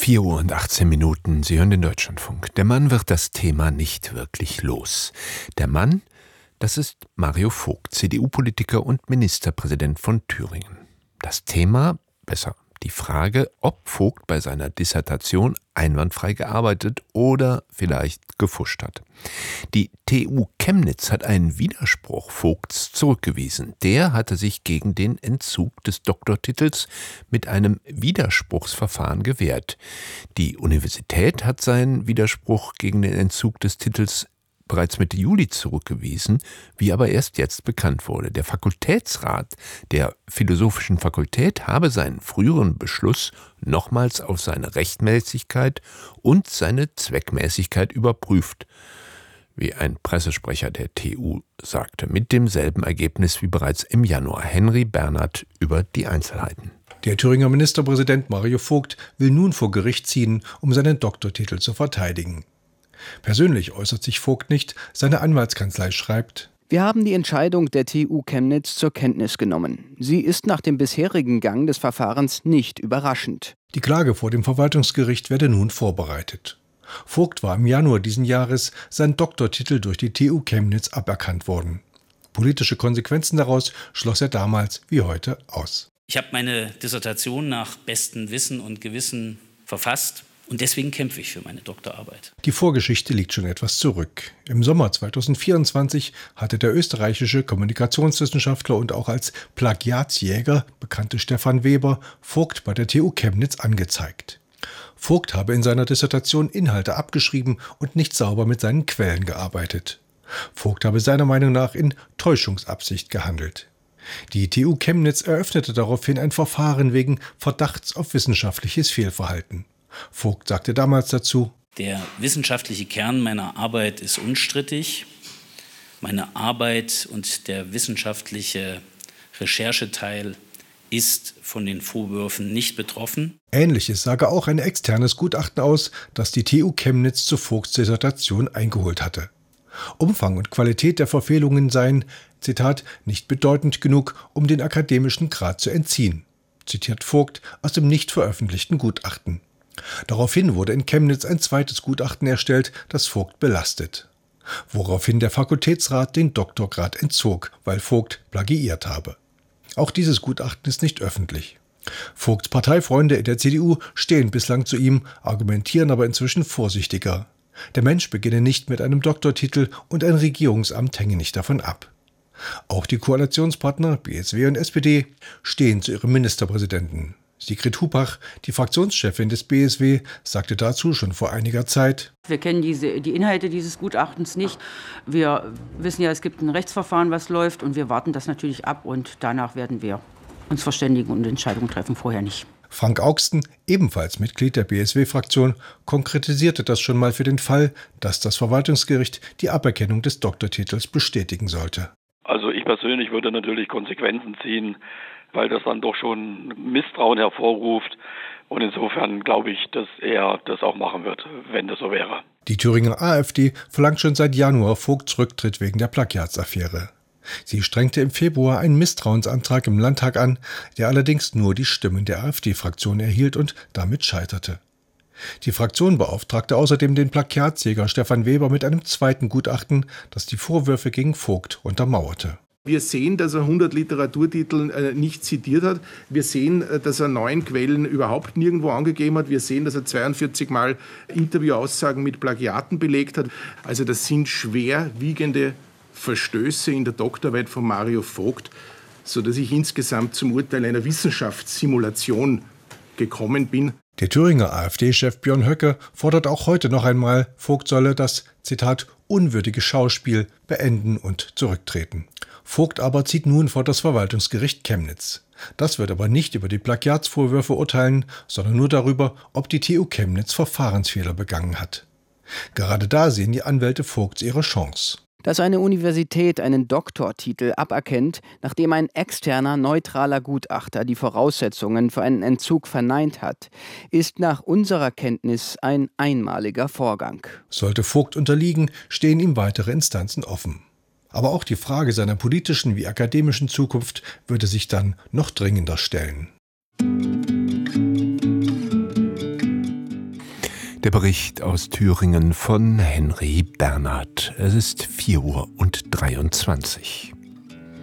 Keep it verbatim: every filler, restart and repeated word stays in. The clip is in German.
vier Uhr und achtzehn Minuten, Sie hören den Deutschlandfunk. Der Mann wird das Thema nicht wirklich los. Der Mann, das ist Mario Vogt, C D U-Politiker und Ministerpräsident von Thüringen. Das Thema, besser die Frage, ob Vogt bei seiner Dissertation einwandfrei gearbeitet oder vielleicht gefuscht hat. Die T U Chemnitz hat einen Widerspruch Vogts zurückgewiesen. Der hatte sich gegen den Entzug des Doktortitels mit einem Widerspruchsverfahren gewehrt. Die Universität hat seinen Widerspruch gegen den Entzug des Titels bereits Mitte Juli zurückgewiesen, wie aber erst jetzt bekannt wurde. Der Fakultätsrat der Philosophischen Fakultät habe seinen früheren Beschluss nochmals auf seine Rechtmäßigkeit und seine Zweckmäßigkeit überprüft, wie ein Pressesprecher der T U sagte, mit demselben Ergebnis wie bereits im Januar. Henry Bernhard über die Einzelheiten. Der Thüringer Ministerpräsident Mario Vogt will nun vor Gericht ziehen, um seinen Doktortitel zu verteidigen. Persönlich äußert sich Vogt nicht, seine Anwaltskanzlei schreibt: Wir haben die Entscheidung der T U Chemnitz zur Kenntnis genommen. Sie ist nach dem bisherigen Gang des Verfahrens nicht überraschend. Die Klage vor dem Verwaltungsgericht werde nun vorbereitet. Vogt war im Januar diesen Jahres sein Doktortitel durch die T U Chemnitz aberkannt worden. Politische Konsequenzen daraus schloss er damals wie heute aus. Ich habe meine Dissertation nach bestem Wissen und Gewissen verfasst. Und deswegen kämpfe ich für meine Doktorarbeit. Die Vorgeschichte liegt schon etwas zurück. Im Sommer zweitausendvierundzwanzig hatte der österreichische Kommunikationswissenschaftler und auch als Plagiatsjäger bekannte Stefan Weber Vogt bei der T U Chemnitz angezeigt. Vogt habe in seiner Dissertation Inhalte abgeschrieben und nicht sauber mit seinen Quellen gearbeitet. Vogt habe seiner Meinung nach in Täuschungsabsicht gehandelt. Die T U Chemnitz eröffnete daraufhin ein Verfahren wegen Verdachts auf wissenschaftliches Fehlverhalten. Vogt sagte damals dazu: Der wissenschaftliche Kern meiner Arbeit ist unstrittig. Meine Arbeit und der wissenschaftliche Rechercheteil ist von den Vorwürfen nicht betroffen. Ähnliches sage auch ein externes Gutachten aus, das die T U Chemnitz zu Vogts Dissertation eingeholt hatte. Umfang und Qualität der Verfehlungen seien, Zitat, nicht bedeutend genug, um den akademischen Grad zu entziehen, zitiert Vogt aus dem nicht veröffentlichten Gutachten. Daraufhin wurde in Chemnitz ein zweites Gutachten erstellt, das Vogt belastet. Woraufhin der Fakultätsrat den Doktorgrad entzog, weil Vogt plagiiert habe. Auch dieses Gutachten ist nicht öffentlich. Vogts Parteifreunde in der C D U stehen bislang zu ihm, argumentieren aber inzwischen vorsichtiger. Der Mensch beginne nicht mit einem Doktortitel und ein Regierungsamt hänge nicht davon ab. Auch die Koalitionspartner B S W und S P D stehen zu ihrem Ministerpräsidenten. Sigrid Hupach, die Fraktionschefin des B S W, sagte dazu schon vor einiger Zeit: Wir kennen diese, die Inhalte dieses Gutachtens nicht. Wir wissen ja, es gibt ein Rechtsverfahren, was läuft, und wir warten das natürlich ab und danach werden wir uns verständigen und Entscheidungen treffen, vorher nicht. Frank Augsten, ebenfalls Mitglied der B S W-Fraktion, konkretisierte das schon mal für den Fall, dass das Verwaltungsgericht die Aberkennung des Doktortitels bestätigen sollte. Also ich persönlich würde natürlich Konsequenzen ziehen, weil das dann doch schon Misstrauen hervorruft. Und insofern glaube ich, dass er das auch machen wird, wenn das so wäre. Die Thüringer AfD verlangt schon seit Januar Vogts Rücktritt wegen der Plagiatsaffäre. Sie strengte im Februar einen Misstrauensantrag im Landtag an, der allerdings nur die Stimmen der AfD-Fraktion erhielt und damit scheiterte. Die Fraktion beauftragte außerdem den Plagiatsjäger Stefan Weber mit einem zweiten Gutachten, das die Vorwürfe gegen Vogt untermauerte. Wir sehen, dass er hundert Literaturtitel äh, nicht zitiert hat. Wir sehen, äh, dass er neun Quellen überhaupt nirgendwo angegeben hat. Wir sehen, dass er zweiundvierzig Mal Interviewaussagen mit Plagiaten belegt hat. Also das sind schwerwiegende Verstöße in der Doktorarbeit von Mario Vogt, sodass ich insgesamt zum Urteil einer Wissenschaftssimulation gekommen bin. Der Thüringer AfD-Chef Björn Höcke fordert auch heute noch einmal, Vogt solle das, Zitat, unwürdige Schauspiel beenden und zurücktreten. Vogt aber zieht nun vor das Verwaltungsgericht Chemnitz. Das wird aber nicht über die Plagiatsvorwürfe urteilen, sondern nur darüber, ob die T U Chemnitz Verfahrensfehler begangen hat. Gerade da sehen die Anwälte Vogts ihre Chance. Dass eine Universität einen Doktortitel aberkennt, nachdem ein externer, neutraler Gutachter die Voraussetzungen für einen Entzug verneint hat, ist nach unserer Kenntnis ein einmaliger Vorgang. Sollte Vogt unterliegen, stehen ihm weitere Instanzen offen. Aber auch die Frage seiner politischen wie akademischen Zukunft würde sich dann noch dringender stellen. Der Bericht aus Thüringen von Henry Bernhard. Es ist vier Uhr und dreiundzwanzig.